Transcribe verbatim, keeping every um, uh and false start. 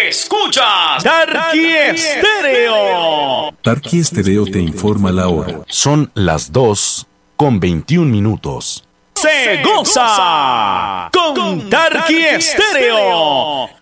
Escuchas Tarqui Estéreo. Tarqui Estéreo te informa la hora. Son las dos con veintiún minutos. Se goza con Tarqui Estéreo.